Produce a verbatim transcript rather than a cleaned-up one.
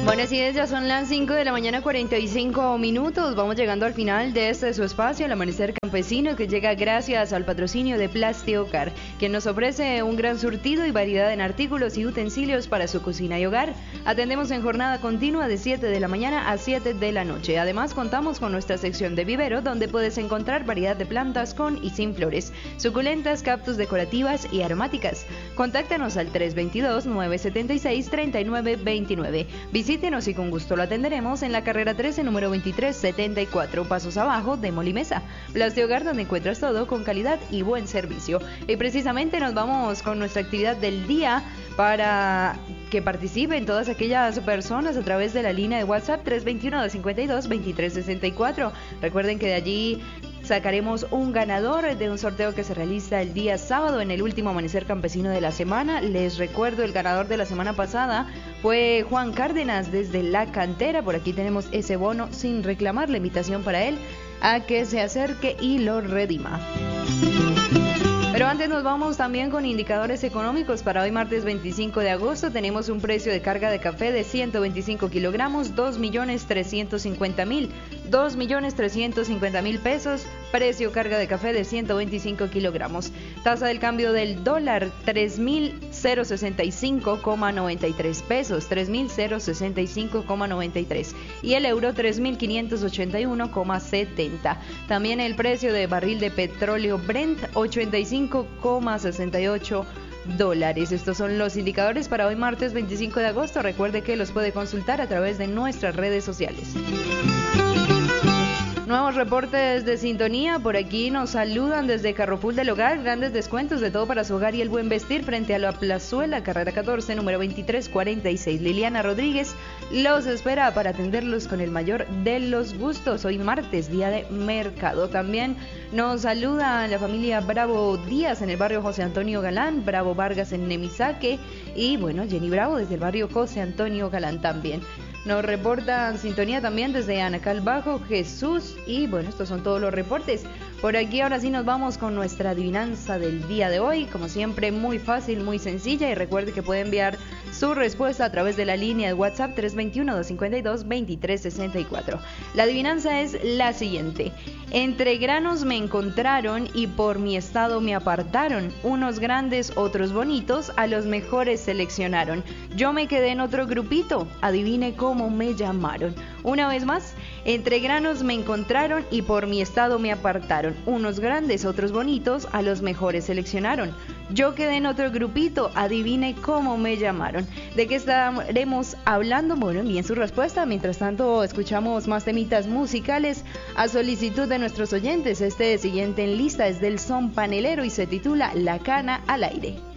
Bueno, así es, ya son las cinco de la mañana, cuarenta y cinco minutos. Vamos llegando al final de este su espacio, el Amanecer Campesino, que llega gracias al patrocinio de Plasti-Hogar, que nos ofrece un gran surtido y variedad en artículos y utensilios para su cocina y hogar. Atendemos en jornada continua de siete de la mañana a siete de la noche. Además, contamos con nuestra sección de vivero, donde puedes encontrar variedad de plantas con y sin flores, suculentas, cactus decorativas y aromáticas. Contáctanos al tres dos dos, nueve siete seis, tres nueve dos nueve. Visítenos y con gusto lo atenderemos en la carrera trece, número veintitrés setenta y cuatro, pasos abajo de Molimesa. Plasti-Hogar, donde encuentras todo con calidad y buen servicio. Y precisamente nos vamos con nuestra actividad del día para que participen todas aquellas personas a través de la línea de WhatsApp tres dos uno, dos cinco dos, dos tres seis cuatro. Recuerden que de allí sacaremos un ganador de un sorteo que se realiza el día sábado en el último Amanecer Campesino de la semana. Les recuerdo, el ganador de la semana pasada fue Juan Cárdenas desde La Cantera. Por aquí tenemos ese bono sin reclamar, la invitación para él a que se acerque y lo redima. Pero antes nos vamos también con indicadores económicos. Para hoy martes veinticinco de agosto tenemos un precio de carga de café de ciento veinticinco kilogramos, dos millones trescientos cincuenta mil, dos millones trescientos cincuenta mil pesos, precio carga de café de ciento veinticinco kilogramos. Tasa del cambio del dólar, tres mil sesenta y cinco coma noventa y tres pesos, tres mil sesenta y cinco coma noventa y tres, y el euro tres mil quinientos ochenta y uno coma setenta. También el precio de barril de petróleo Brent, ochenta y cinco coma sesenta y ocho dólares. Estos son los indicadores para hoy martes veinticinco de agosto. Recuerde que los puede consultar a través de nuestras redes sociales. Nuevos reportes de sintonía. Por aquí nos saludan desde Carrefour del Hogar. Grandes descuentos de todo para su hogar y el buen vestir frente a la Plazuela, carrera catorce, número veintitrés cuarenta y seis. Liliana Rodríguez los espera para atenderlos con el mayor de los gustos. Hoy martes, día de mercado. También nos saluda la familia Bravo Díaz en el barrio José Antonio Galán, Bravo Vargas en Nemisaque y bueno, Jenny Bravo desde el barrio José Antonio Galán también. Nos reportan sintonía también desde Anacal Bajo, Jesús, y bueno, estos son todos los reportes. Por aquí ahora sí nos vamos con nuestra adivinanza del día de hoy, como siempre muy fácil, muy sencilla, y recuerde que puede enviar su respuesta a través de la línea de WhatsApp tres dos uno, dos cinco dos, dos tres seis cuatro. La adivinanza es la siguiente: entre granos me encontraron y por mi estado me apartaron, unos grandes, otros bonitos, a los mejores seleccionaron. Yo me quedé en otro grupito, adivine cómo me llamaron. Una vez más, entre granos me encontraron y por mi estado me apartaron, unos grandes, otros bonitos, a los mejores seleccionaron. Yo quedé en otro grupito, adivine cómo me llamaron. ¿De qué estaremos hablando? Bueno, envíen su respuesta. Mientras tanto, escuchamos más temitas musicales a solicitud de nuestros oyentes. Este siguiente en lista es del Son Panelero y se titula La Cana al Aire.